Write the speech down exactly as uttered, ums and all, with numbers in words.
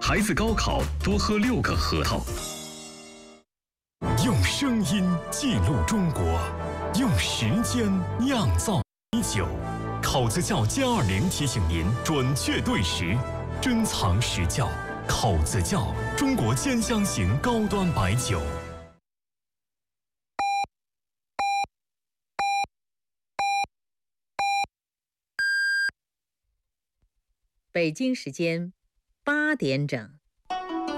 孩子高考多喝六个核桃。 用声音记录中国，用时间酿造美酒。考子窖歼二零提醒您准确对时，珍藏实窖。考子窖，中国兼香型高端白酒。 北京时间八点整。